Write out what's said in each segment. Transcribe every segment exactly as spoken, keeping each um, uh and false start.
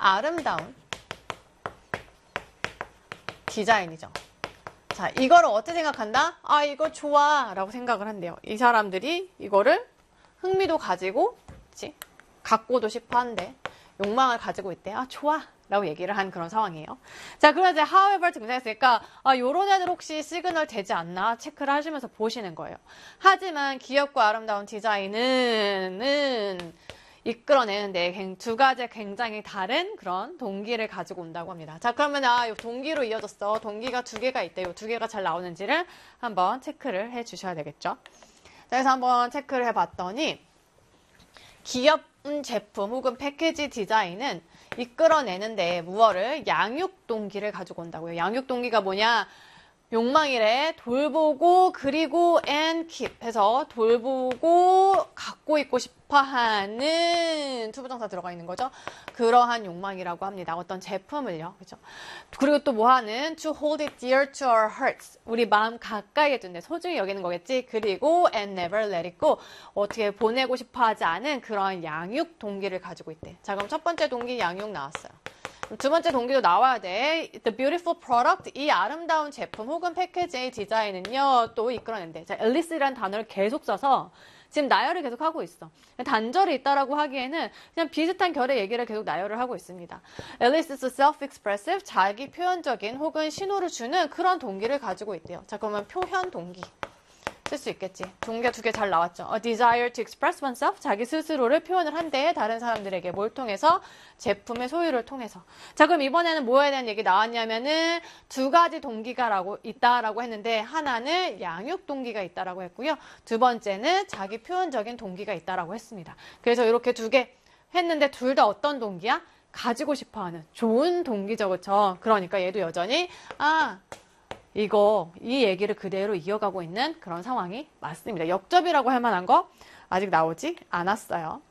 아름다운 디자인이죠. 자, 이거를 어떻게 생각한다? 아, 이거 좋아 라고 생각을 한대요. 이 사람들이 이거를 흥미도 가지고, 그치? 갖고도 싶어 한대. 욕망을 가지고 있대. 아, 좋아 라고 얘기를 한 그런 상황이에요. 자, 그럼 이제 however 등장했으니까 아, 요런 애들 혹시 시그널 되지 않나 체크를 하시면서 보시는 거예요. 하지만 귀엽고 아름다운 디자인은 은 이끌어내는데 두 가지 굉장히 다른 그런 동기를 가지고 온다고 합니다. 자, 그러면 아, 요 동기로 이어졌어. 동기가 두 개가 있대. 요 두 개가 잘 나오는지를 한번 체크를 해 주셔야 되겠죠. 자, 그래서 한번 체크를 해 봤더니 귀엽은 제품 혹은 패키지 디자인은 이끌어내는데 무엇을? 양육 동기를 가지고 온다고요. 양육 동기가 뭐냐? 욕망이래. 돌보고 그리고 and keep 해서 돌보고 갖고 있고 싶어하는 투부정사 들어가 있는 거죠. 그러한 욕망이라고 합니다. 어떤 제품을요. 그죠? 그리고 또 뭐하는? To hold it dear to our hearts. 우리 마음 가까이에 둔데 소중히 여기는 거겠지. 그리고 and never let it go. 어떻게 보내고 싶어하지 않은 그런 양육 동기를 가지고 있대. 자, 그럼 첫 번째 동기 양육 나왔어요. 두 번째 동기도 나와야 돼. The beautiful product, 이 아름다운 제품 혹은 패키지의 디자인은요, 또 이끌어낸대. 자, 앨리스라는 단어를 계속 써서 지금 나열을 계속 하고 있어. 단절이 있다라고 하기에는 그냥 비슷한 결의 얘기를 계속 나열을 하고 있습니다. 앨리스 is self-expressive, 자기 표현적인 혹은 신호를 주는 그런 동기를 가지고 있대요. 자, 그러면 표현 동기. 쓸 수 있겠지. 동기가 두 개 잘 나왔죠. A desire to express oneself, 자기 스스로를 표현을 한데 다른 사람들에게 뭘 통해서? 제품의 소유를 통해서. 자, 그럼 이번에는 뭐에 대한 얘기 나왔냐면은 두 가지 동기가라고 있다라고 했는데 하나는 양육 동기가 있다라고 했고요. 두 번째는 자기 표현적인 동기가 있다라고 했습니다. 그래서 이렇게 두 개 했는데 둘 다 어떤 동기야? 가지고 싶어하는 좋은 동기죠, 그렇죠? 그러니까 얘도 여전히 아. 이거, 이 얘기를 그대로 이어가고 있는 그런 상황이 맞습니다. 역접이라고 할 만한 거 아직 나오지 않았어요.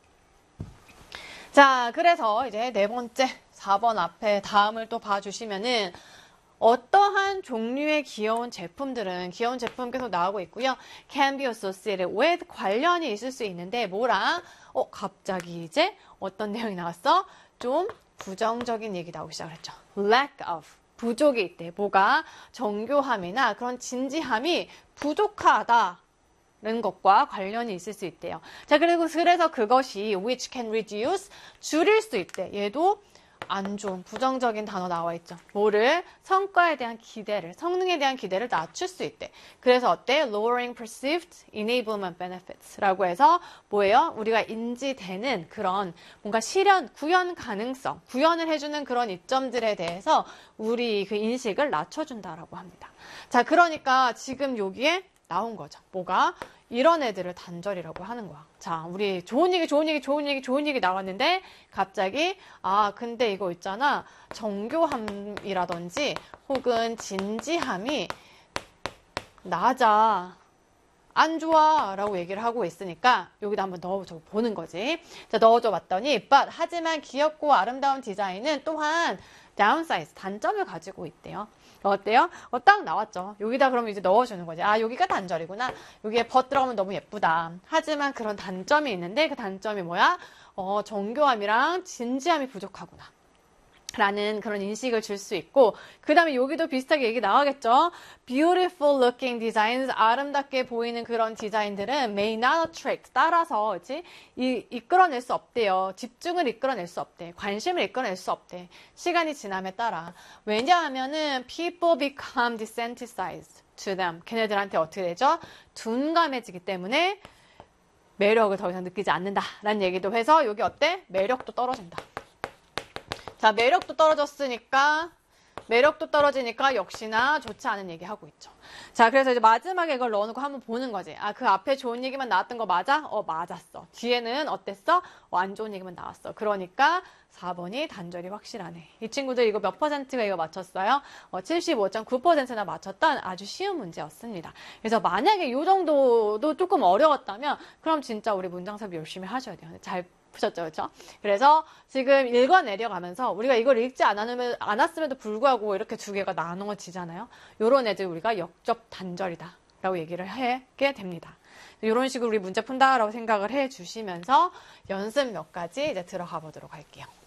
자, 그래서 이제 네 번째, 사 번 앞에 다음을 또 봐주시면은 어떠한 종류의 귀여운 제품들은 귀여운 제품 계속 나오고 있고요. can be associated with 관련이 있을 수 있는데 뭐랑? 어, 갑자기 이제 어떤 내용이 나왔어? 좀 부정적인 얘기 나오기 시작했죠. lack of. 부족이 있대. 뭐가? 정교함이나 그런 진지함이 부족하다는 것과 관련이 있을 수 있대요. 자, 그리고 그래서 그것이 which can reduce, 줄일 수 있대. 얘도 안 좋은 부정적인 단어 나와 있죠. 뭐를? 성과에 대한 기대를, 성능에 대한 기대를 낮출 수 있대. 그래서 어때? lowering perceived enablement benefits 라고 해서 뭐예요? 우리가 인지되는 그런 뭔가 실현, 구현 가능성, 구현을 해주는 그런 이점들에 대해서 우리 그 인식을 낮춰준다라고 합니다. 자, 그러니까 지금 여기에 나온 거죠. 뭐가? 이런 애들을 단절이라고 하는 거야. 자, 우리 좋은 얘기, 좋은 얘기, 좋은 얘기, 좋은 얘기 나왔는데 갑자기 아, 근데 이거 있잖아. 정교함이라든지 혹은 진지함이 낮아. 안 좋아 라고 얘기를 하고 있으니까 여기다 한번 넣어줘 보는 거지. 자, 넣어줘 봤더니 but 하지만 귀엽고 아름다운 디자인은 또한 downside, 단점을 가지고 있대요. 어때요? 어, 딱 나왔죠. 여기다 그러면 이제 넣어주는 거지. 아, 여기가 단절이구나. 여기에 벗 들어가면 너무 예쁘다. 하지만 그런 단점이 있는데 그 단점이 뭐야? 어, 정교함이랑 진지함이 부족하구나. 라는 그런 인식을 줄 수 있고 그 다음에 여기도 비슷하게 얘기 나가겠죠. Beautiful looking designs, 아름답게 보이는 그런 디자인들은 may not attract, 따라서 그치? 이, 이끌어낼 수 없대요. 집중을 이끌어낼 수 없대. 관심을 이끌어낼 수 없대. 시간이 지남에 따라. 왜냐하면은 people become desensitized to them. 걔네들한테 어떻게 되죠? 둔감해지기 때문에 매력을 더 이상 느끼지 않는다라는 얘기도 해서 여기 어때? 매력도 떨어진다. 자, 매력도 떨어졌으니까, 매력도 떨어지니까 역시나 좋지 않은 얘기 하고 있죠. 자, 그래서 이제 마지막에 이걸 넣어놓고 한번 보는 거지. 아, 그 앞에 좋은 얘기만 나왔던 거 맞아? 어, 맞았어. 뒤에는 어땠어? 어, 안 좋은 얘기만 나왔어. 그러니까 사 번이 단절이 확실하네. 이 친구들 이거 몇 퍼센트가 이거 맞췄어요? 어, 칠십오 점 구 퍼센트나 맞췄던 아주 쉬운 문제였습니다. 그래서 만약에 이 정도도 조금 어려웠다면, 그럼 진짜 우리 문장섭이 열심히 하셔야 돼요. 잘 푸셨죠, 그렇죠? 그래서 지금 읽어내려가면서 우리가 이걸 읽지 않았으면, 않았음에도 불구하고 이렇게 두 개가 나눠지잖아요. 요런 애들 우리가 역접 단절이다 라고 얘기를 하게 됩니다. 이런 식으로 우리 문제 푼다라고 생각을 해주시면서 연습 몇 가지 이제 들어가 보도록 할게요.